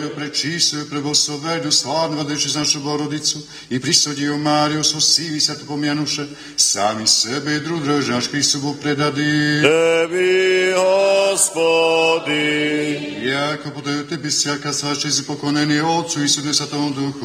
Prečistую, preboslovednu, slávnu vladajući za našu Bogorodicu i prisodiju Mariju, svo sivi sveto pomjanuše, sami sebe i drug naš Hristu Bog predadi. Tebi, Gospodi, Jako podaju tebi sjaka sva čest i pokloneni Otcu i Sinu i Svetom Duhu,